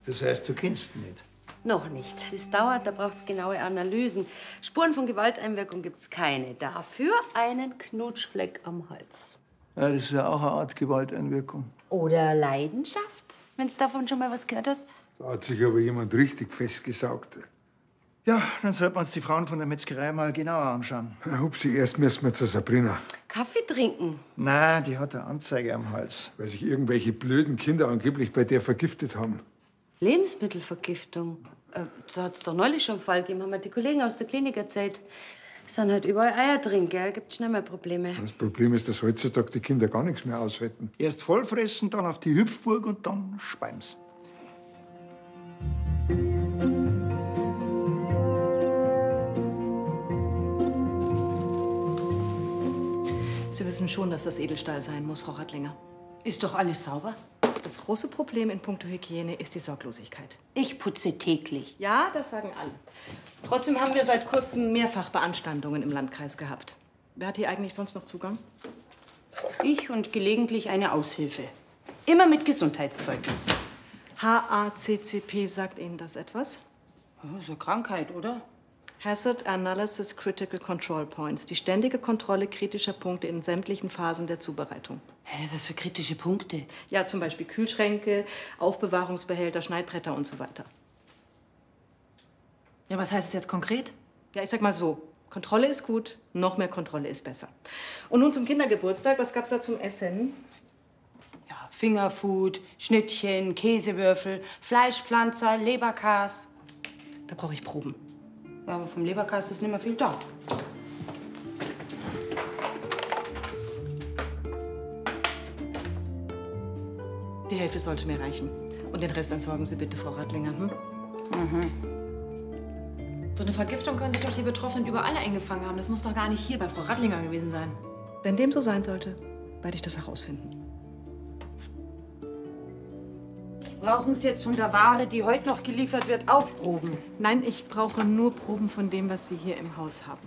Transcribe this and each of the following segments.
Das heißt, du kennst ihn nicht? Noch nicht. Das dauert, da braucht's genaue Analysen. Spuren von Gewalteinwirkung gibt's keine. Dafür einen Knutschfleck am Hals. Ja, das ist ja auch eine Art Gewalteinwirkung. Oder Leidenschaft, wenn's davon schon mal was gehört hast. Da hat sich aber jemand richtig festgesaugt. Ja, dann sollten wir uns die Frauen von der Metzgerei mal genauer anschauen. Na, Hupsi, erst müssen wir zu Sabrina. Kaffee trinken? Na, die hat eine Anzeige am Hals. Weil sich irgendwelche blöden Kinder angeblich bei der vergiftet haben. Lebensmittelvergiftung? Da hat's doch neulich schon einen Fall gegeben, haben mir die Kollegen aus der Klinik erzählt. Es sind halt überall Eier drin, gell? Gibt schnell mal Probleme. Das Problem ist, dass heutzutage die Kinder gar nichts mehr aushalten. Erst vollfressen, dann auf die Hüpfburg und dann Speims. Sie wissen schon, dass das Edelstahl sein muss, Frau Rattlinger. Ist doch alles sauber? Das große Problem in puncto Hygiene ist die Sorglosigkeit. Ich putze täglich. Ja, das sagen alle. Trotzdem haben wir seit kurzem mehrfach Beanstandungen im Landkreis gehabt. Wer hat hier eigentlich sonst noch Zugang? Ich und gelegentlich eine Aushilfe. Immer mit Gesundheitszeugnis. HACCP, sagt Ihnen das etwas? Ja, ist eine Krankheit, oder? Hazard Analysis Critical Control Points. Die ständige Kontrolle kritischer Punkte in sämtlichen Phasen der Zubereitung. Hä, was für kritische Punkte? Ja, zum Beispiel Kühlschränke, Aufbewahrungsbehälter, Schneidbretter und so weiter. Ja, was heißt es jetzt konkret? Ja, ich sag mal so. Kontrolle ist gut, noch mehr Kontrolle ist besser. Und nun zum Kindergeburtstag. Was gab's da zum Essen? Ja, Fingerfood, Schnittchen, Käsewürfel, Fleischpflanzer, Leberkas. Da brauche ich Proben. Ja, aber vom Leberkas ist nicht mehr viel da. Die Hälfte sollte mir reichen. Und den Rest entsorgen Sie bitte, Frau Rattlinger. Hm? So eine Vergiftung können sich doch die Betroffenen überall eingefangen haben. Das muss doch gar nicht hier bei Frau Rattlinger gewesen sein. Wenn dem so sein sollte, werde ich das herausfinden. Brauchen Sie jetzt von der Ware, die heute noch geliefert wird, auch Proben? Nein, ich brauche nur Proben von dem, was Sie hier im Haus haben.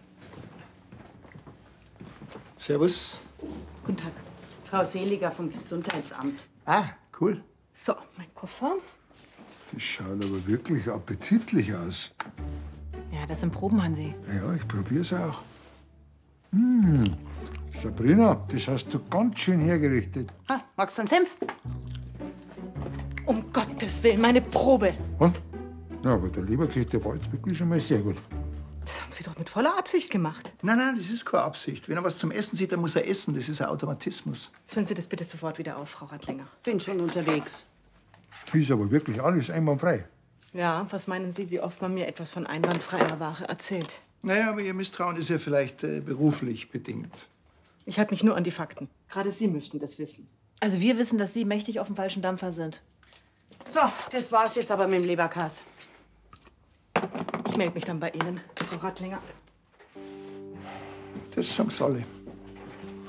Servus. Guten Tag. Frau Seliger vom Gesundheitsamt. Ah, cool. So, mein Koffer. Das schaut aber wirklich appetitlich aus. Ja, das sind Proben, Hansi. Ja, ich probier's auch. Sabrina, das hast du ganz schön hergerichtet. Ah, magst du einen Senf? Um Gottes Willen, meine Probe. Und? Ja, aber der Leberknecht, war jetzt wirklich schon mal sehr gut. Das haben Sie doch mit voller Absicht gemacht. Nein, das ist keine Absicht. Wenn er was zum Essen sieht, dann muss er essen. Das ist ein Automatismus. Füllen Sie das bitte sofort wieder auf, Frau Rattlinger. Bin schon unterwegs. Ist aber wirklich alles einwandfrei. Ja, was meinen Sie, wie oft man mir etwas von einwandfreier Ware erzählt? Naja, aber Ihr Misstrauen ist ja vielleicht beruflich bedingt. Ich halte mich nur an die Fakten. Gerade Sie müssten das wissen. Also wir wissen, dass Sie mächtig auf dem falschen Dampfer sind. So, das war's jetzt aber mit dem Leberkas. Ich melde mich dann bei Ihnen, Frau Rattlinger. Das sagen sie alle.